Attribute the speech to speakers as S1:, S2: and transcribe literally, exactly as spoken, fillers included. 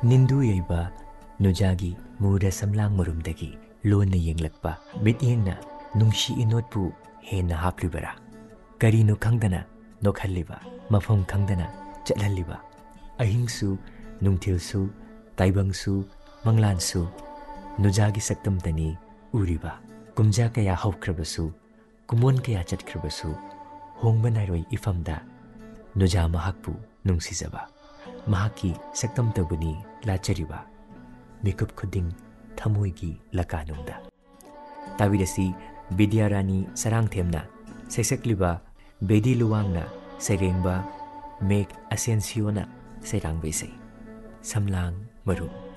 S1: ꯅꯤꯟꯗꯨ ꯌꯩꯕ ꯅꯨꯖꯥꯒꯤ ꯃꯨꯔ ꯁꯝꯂꯥꯡ ꯃꯔꯨꯝꯗꯒꯤ ꯂꯣꯟꯅ ꯌꯦꯡꯂꯛꯄ ꯃꯤꯠꯌꯦꯡꯅ ꯅꯨꯡꯁꯤ ꯏꯅꯣꯠꯄꯨ ꯍꯦꯟꯅ ꯍꯥꯞꯂꯤꯕꯔꯥ? ꯀꯔꯤꯅꯣ ꯈꯪꯗꯅ ꯅꯣꯛꯍꯜꯂꯤꯕ, ꯃꯐꯝ ꯈꯪꯗꯅ ꯆꯠꯍꯜꯂꯤꯕ? ꯑꯍꯤꯡꯁꯨ ꯅꯨꯡꯊꯤꯜꯁꯨ ꯇꯥꯏꯕꯪꯁꯨ ꯃꯪꯂꯥꯟꯁꯨ ꯅꯨꯖꯥꯒꯤ ꯁꯛꯇꯝꯇꯅꯤ ꯎꯔꯤꯕ꯫ ꯀꯨꯝꯖꯥ ꯀꯌꯥ ꯍꯧꯈ꯭ꯔꯕꯁꯨ, ꯀꯨꯝꯑꯣꯟ ꯀꯌꯥ ꯆꯠꯈ꯭ꯔꯕꯁꯨ, ꯍꯣꯡꯕ ꯅꯥꯏꯔꯣꯏ ꯏꯐꯝꯗ ꯅꯨꯖꯥ ꯃꯍꯥꯛꯄꯨ ꯅꯨꯡꯁꯤꯖꯕ, ꯃꯍꯥꯛꯀꯤ ꯁꯛꯇꯝꯇꯕꯨꯅꯤ ꯂꯥꯠꯆꯔꯤꯕ ꯃꯤꯀꯨꯞ ꯈꯨꯗꯤꯡ ꯊꯃꯣꯏꯒꯤ ꯂꯀꯥꯅꯨꯡꯗ꯫ ꯇꯥꯕꯤꯔꯁꯤ ꯕꯤꯗ꯭ꯌꯥꯔꯥꯅꯤ ꯁꯔꯥꯡꯊꯦꯝꯅ ꯁꯩꯁꯛꯂꯤꯕ ꯕꯦꯗꯤ ꯂꯨꯋꯥꯡꯅ ꯁꯩꯔꯦꯡꯕ ꯃꯦꯘ ꯑꯁꯦꯟꯁꯤꯌꯣꯅ ꯁꯩꯔꯥꯡꯕ ꯏꯁꯩ ꯁꯝꯂꯥꯡ ꯃꯔꯨꯝ꯫